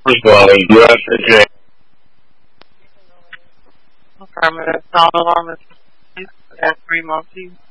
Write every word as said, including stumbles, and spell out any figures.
Responding, U S A J. Affirmative. Sound alarm is at three months.